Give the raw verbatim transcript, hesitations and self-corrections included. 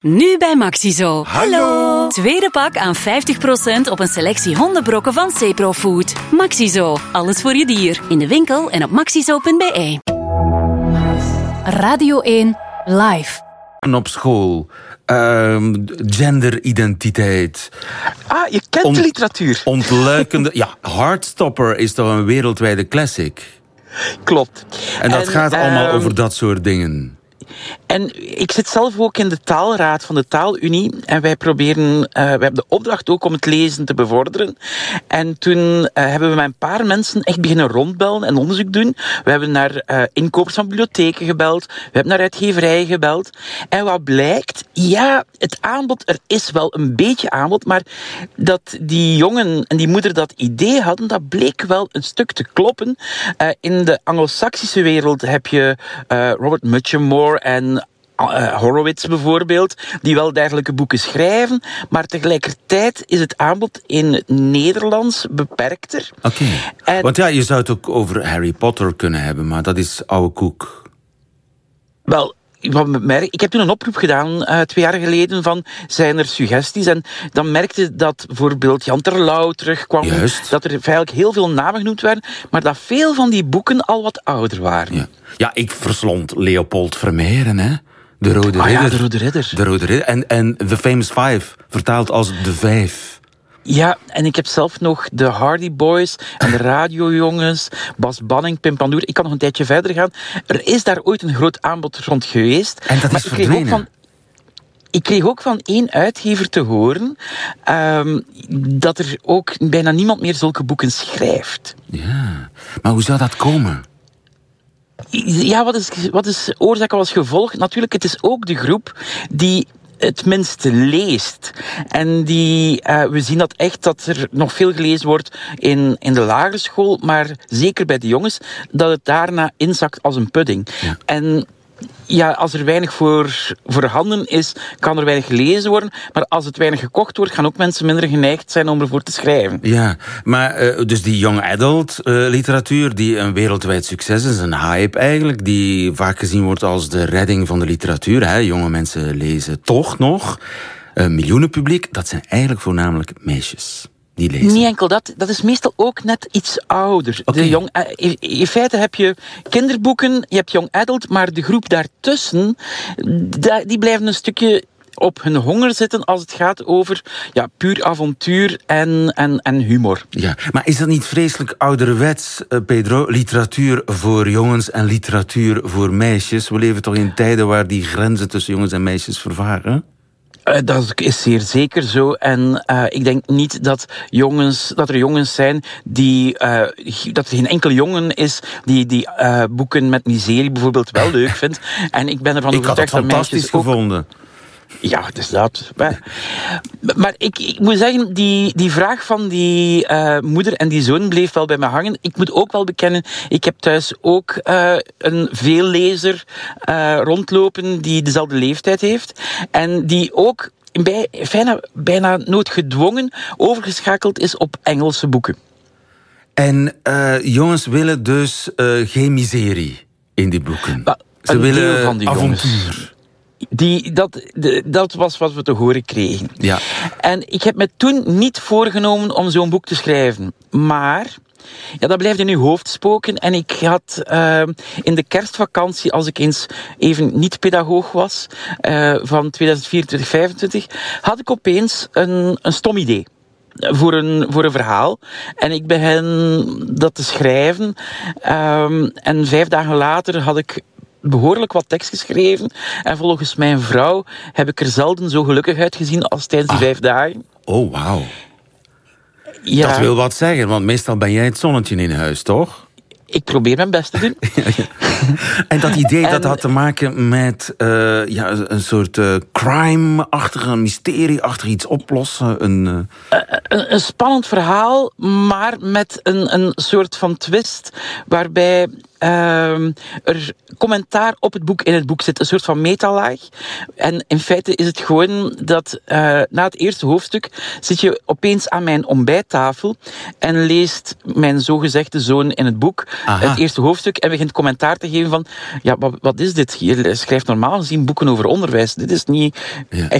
Nu bij Maxizo. Hallo! Tweede pak aan vijftig procent op een selectie hondenbrokken van Ceprofood. Maxizo. Alles voor je dier. In de winkel en op maxizo punt b e. Radio één Live. En op school. Uh, genderidentiteit. Ah, je kent Ont- de literatuur. Ontluikende... Ja, Heartstopper is toch een wereldwijde classic. Klopt. En dat En, gaat allemaal uh, over dat soort dingen. En ik zit zelf ook in de taalraad van de Taalunie. En wij proberen... Uh, we hebben de opdracht ook om het lezen te bevorderen. En toen uh, hebben we met een paar mensen echt beginnen rondbellen en onderzoek doen. We hebben naar uh, inkopers van bibliotheken gebeld. We hebben naar uitgeverijen gebeld. En wat blijkt? Ja, het aanbod, er is wel een beetje aanbod. Maar dat die jongen en die moeder dat idee hadden, dat bleek wel een stuk te kloppen. Uh, in de Anglo-Saxische wereld heb je uh, Robert Muchamore en uh, Horowitz bijvoorbeeld, die wel dergelijke boeken schrijven, maar tegelijkertijd is het aanbod in het Nederlands beperkter. Oké, okay. Want ja, je zou het ook over Harry Potter kunnen hebben, maar dat is oude koek. Wel, ik heb toen een oproep gedaan, uh, twee jaar geleden, van zijn er suggesties? En dan merkte dat bijvoorbeeld Jan Terlouw terugkwam. Juist. Dat er eigenlijk heel veel namen genoemd werden, maar dat veel van die boeken al wat ouder waren. Ja, ja ik verslond Leopold Vermeeren, hè? De Rode ah, Ridder. Ja, de Rode Ridder. De Rode Ridder. En, en The Famous Five, vertaald als De Vijf. Ja, en ik heb zelf nog de Hardy Boys en de radiojongens, Bas Banning, Pim Pandoer. Ik kan nog een tijdje verder gaan. Er is daar ooit een groot aanbod rond geweest. En dat maar is ik kreeg verdwenen. ook van, ik kreeg ook van één uitgever te horen um, dat er ook bijna niemand meer zulke boeken schrijft. Ja, maar hoe zou dat komen? Ja, wat is, wat is oorzaak als gevolg? Natuurlijk, het is ook de groep die het minste leest. En die, uh, we zien dat echt, dat er nog veel gelezen wordt in, in de lagere school, maar zeker bij de jongens, dat het daarna inzakt als een pudding. Ja. En ja, als er weinig voor, voorhanden is, kan er weinig gelezen worden. Maar als het weinig gekocht wordt, gaan ook mensen minder geneigd zijn om ervoor te schrijven. Ja, maar uh, dus die young adult uh, literatuur, die een wereldwijd succes is, een hype eigenlijk, die vaak gezien wordt als de redding van de literatuur. Hè? Jonge mensen lezen toch nog. Een miljoenenpubliek, dat zijn eigenlijk voornamelijk meisjes. Niet enkel dat, dat is meestal ook net iets ouder. Okay. De jong, uh, in feite heb je kinderboeken, je hebt young adult, maar de groep daartussen, die blijven een stukje op hun honger zitten als het gaat over ja, puur avontuur en, en, en humor. Ja, maar is dat niet vreselijk ouderwets, Pedro? Literatuur voor jongens en literatuur voor meisjes. We leven toch in tijden waar die grenzen tussen jongens en meisjes vervaren? Uh, dat is zeer zeker zo. En uh, ik denk niet dat, jongens, dat er jongens zijn die... Uh, dat er geen enkele jongen is die, die uh, boeken met miserie bijvoorbeeld wel leuk vindt. En ik ben ervan ik overtuigd dat meisjes fantastisch ook... gevonden. Ja, het is dat. Maar, maar ik, ik moet zeggen, die, die vraag van die uh, moeder en die zoon bleef wel bij me hangen. Ik moet ook wel bekennen, ik heb thuis ook uh, een veellezer uh, rondlopen die dezelfde leeftijd heeft. En die ook bij, bijna, bijna noodgedwongen overgeschakeld is op Engelse boeken. En uh, jongens willen dus uh, geen miserie in die boeken. Maar, Ze willen van die avontuur. Jongens. Die, dat, de, dat was wat we te horen kregen. Ja. En ik heb me toen niet voorgenomen om zo'n boek te schrijven. Maar ja, dat blijft in uw hoofd spoken. En ik had uh, in de kerstvakantie, als ik eens even niet pedagoog was, uh, van tweeduizend vierentwintig vijfentwintig, had ik opeens een, een stom idee. Voor een, voor een verhaal. En ik begin dat te schrijven. Um, en vijf dagen later had ik behoorlijk wat tekst geschreven. En volgens mijn vrouw heb ik er zelden zo gelukkig uitgezien als tijdens die ah. vijf dagen. Oh, wauw. Ja. Dat wil wat zeggen, want meestal ben jij het zonnetje in huis, toch? Ik probeer mijn best te doen. En dat idee, en, dat had te maken met uh, ja, een soort uh, crime-achtige, mysterie-achtig iets oplossen. Een, uh... Uh, een, een spannend verhaal, maar met een, een soort van twist waarbij uh, er commentaar op het boek in het boek zit. Een soort van metalaag. En in feite is het gewoon dat uh, na het eerste hoofdstuk zit je opeens aan mijn ontbijttafel en leest mijn zogezegde zoon in het boek Aha. het eerste hoofdstuk en begint commentaar te geven van ja, wat, wat is dit? Je schrijft normaal gezien boeken over onderwijs. Dit is niet... Ja.